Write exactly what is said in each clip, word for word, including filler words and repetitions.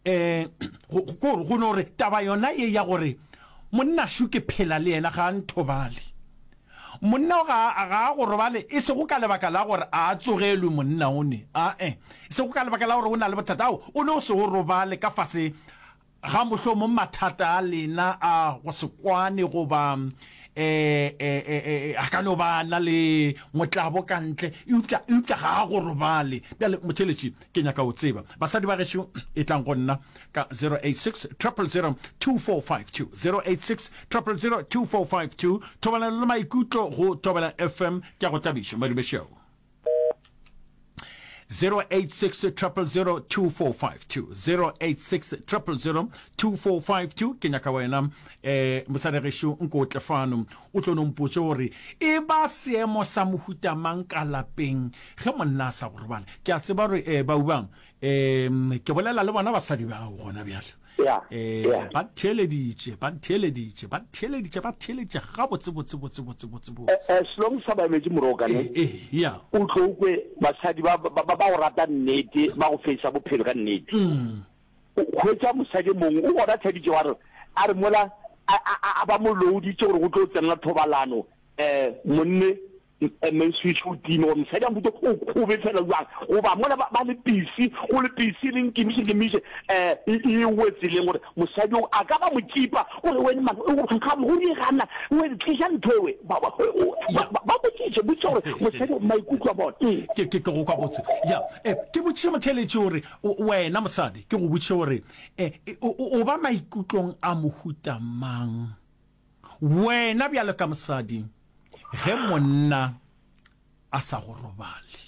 eh go go no re taba yona ye ya gore monna shuke phela le yena ga nthobale monna ga ga go robale e se go ka lebaka la gore a tsogelwe monna one a eh se go ka lebaka la gore o na le bothata o no se go robale ka fase ga mohlo mo mathata a lena a go se kwane go ba eh eh eh a ka no ba na le motlabo ka ntle utla utla ga go robale bale motheletši ke nya ka o tseba basadi ba gesho e tlang go nna ka zero eight six zero zero zero two four five two zero eight six zero zero zero two four five two tobela le maikutlo go Tobela F M ke go tabisha Madume Show zero eight six zero zero zero two four five two zero eight six zero zero zero two four five two ke nya ka wena eh mosadi gesho nko tlefano o tlo nompotse gore e ba seemo sa mohuta mang ka lapeng ge monna sa go robala ke a tseba re eh ba ubang eh ke bolela le bona basadi ba gona bjalo yeah eh yeah ba theleditše ba theleditše ba theleditše ba theleditše ga botse botse botse botse botse botse as long sa ba metse moroka ne eh yeah o tlokwe basadi ba ba ba go rata nnete ba go fetsa bophelo ka nnete mm go tsa mosadi mong o bona thaditše wa re a re mola a ba mo loadi tse gore go tlo tsena thobalano eh monne men switch o timo mosadi a motho go go befela jwang go ba mola ba le busy go le busy le nkimise ke mise eh e wetse le gore mosadi o a ka ba mokipa gore wena man o ga mo di gana o e tlisha ntwewe ba ba ba go tshitse bo tsore mosadi maikutlo bona ke ke go kwa botse ya eh ke botse motheletše gore wena mosadi ke go botse gore eh o ba maikutlong a mohuta mang wena bjalo ka mosadi ge monna a sa go robale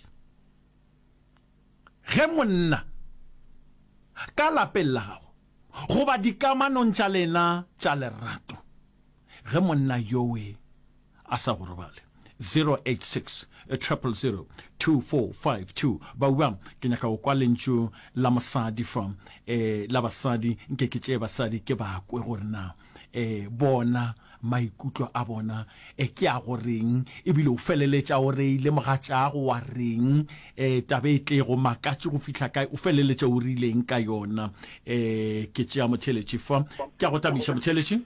ge monna ka lapeng la gago goba dikamanong tša lena tša lerato ge monna yowe a sa go robale zero eight six zero zero zero two four five two ba uang ke nyaka go kwa lentšu la mosadi from eh la basadi nke ke tše basadi ke ba kwe gore na eh bona maikutlo a bona e ke a go reng e bile o feleletša gore le mogatša go wa reng eh tabe tle go makatše go fihla kae o feleletša o rileng ka yona eh ke tšea motheletši fa ke a go tamiša motheletši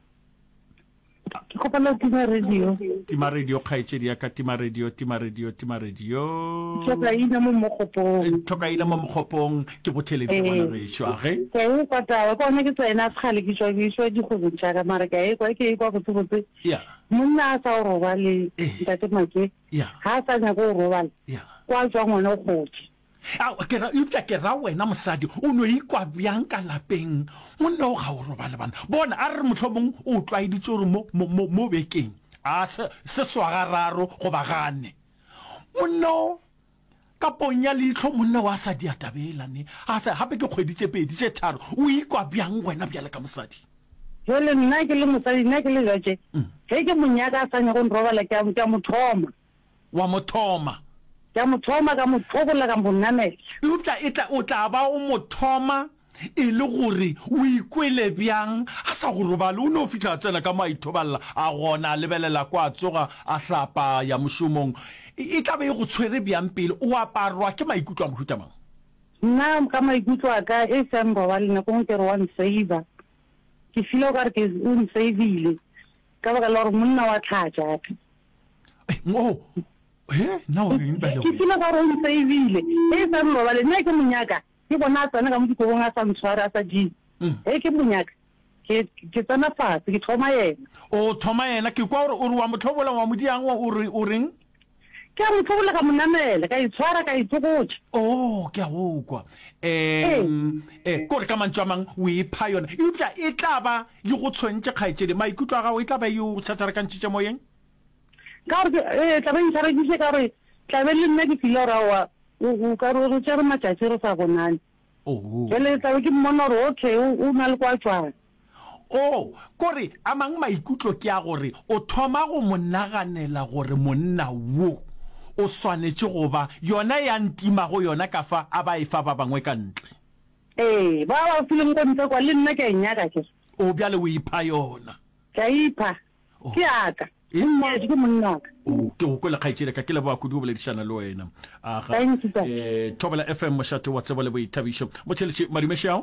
ke kopela tima radio tima radio kgaetšedi ya ka tima radio tima radio tima radio tloka ina mo mogopong tloka ina mo mogopong ke botheletši bona gešo a ge ke o kwata ba bona ke tsena tshale ke tswa ke tswa di go botsa ka mara ke e kwa ke kwa go tsotse ya monna sa go robale ntate make ya ha sa nya go robala ya kwa tswa ngwana go tsi a ke ra upta ke ra wena mosadi o no ikwa bjang ka lapeng monna o ga o robala bana bona a re mohlomong o tlaiditse gore mo mo mo bekeng a se se swaga raro go bagane monna ka ponya leitlo monna wa sa di atabelane a sa hape ke kgweditse pedi tse tharo o ikwa bjang wena bjale ka mosadi jole nna ke le mosadi nna ke le jotse ke ke monyaka sa nya go robala ke a mo thoma wa mothoma ya mothoma ka mothogola ka bonnamela utla etla o tla ba o mothoma e le gore o ikwele bjang a sa go robala o no fitla tsena ka maithoballa a gona lebelela kwa tsoga a hlapa ya mošomong e tla be go tshwere bjang pele o aparwa ke maikutlo a mohuta mang nna ka maikutlo a ka e sa mbobale nako nke re wa nsaiba ke fila o ka re ke o nsaibile ka baka la gore monna wa tlhatša mo eh na o ring bale ke tsena ka rona savile e sa mo bale nna ke monyaka ke bona tsana ka motho go nga sa ntshwara sa di e ke monyaka ke ke tsana fase ke thoma yena o thoma yena ke kwa o re wa motlhobola wa modiang wa o re o reng ke a motlhobola ka monamela ka itshwara ka itsokotse oh ke a go kwa eh eh gore ka mantšwa mang o ipha yona e tla e tla ba le go tshwentse kgaetsedi maikutlo a gago e tla ba yo tšhatšara ka ntšitše moyeng ka re eh tla ba intšharekise ka re tla be le nna ke fila ra wa o ka re re tsere matšatši re sa bonane oh jale tla be ke mmona gore okay o na le kwa tswana oh kore a mang maikutlo ke a gore o thoma go monaganela gore monna wo o swanetse go ba yona ya ntima go yona ka fa a ba e fa ba bangwe ka ntle eh ba ba fileng go ntse kwa le nna ke nyaka ke o bjale o ipha yona ka ipha ke aka monna ke monna o ke go kwela kgaitšele ka ke le ba kudu bo le dishana le wena aga eh Tobela F M mošate wa tseba le boithabišo mo tšheletše Madume Show